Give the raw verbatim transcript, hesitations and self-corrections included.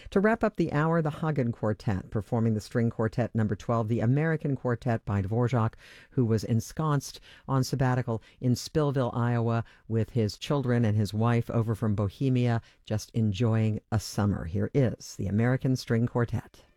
To wrap up the hour, the Hagen Quartet performing the string quartet number twelve, the American Quartet by Dvorak, who was ensconced on sabbatical in Spillville, Iowa, with his children and his wife over from Bohemia, just enjoying a summer. Here is the American String Quartet.